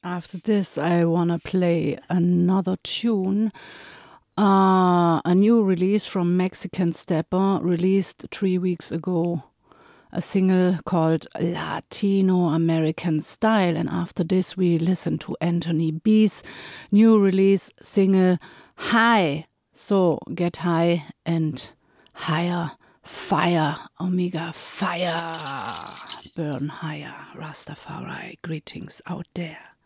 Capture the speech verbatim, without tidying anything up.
After this, I wanna play another tune. Uh, a new release from Mexican Stepper, released three weeks ago. A single called Latino American Style. And after this, we listen to Anthony B's new release single, High. So get high and higher. Fire, Omega, fire. Burn higher. Rastafari, greetings out there.